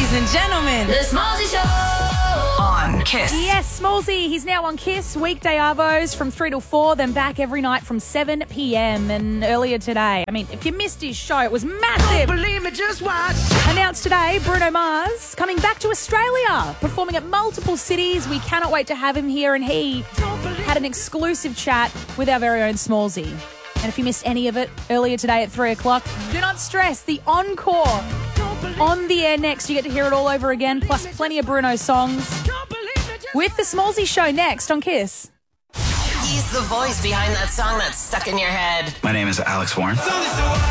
ladies and gentlemen. The Smallzy Show On Kiss. Yes, Smallzy. He's now on Kiss. Weekday arvos from 3 till 4, then back every night from 7 p.m. And earlier today, if you missed his show, it was massive. Believe me, just watch. Announced today, Bruno Mars coming back to Australia, performing at multiple cities. We cannot wait to have him here, and he had an exclusive chat with our very own Smallzy. And if you missed any of it earlier today at 3 o'clock, do not stress. The encore on the air next. You get to hear it all over again, plus plenty of Bruno songs with the Smallzy Show next on Kiss. He's the voice behind that song that's stuck in your head. My name is Alex Warren.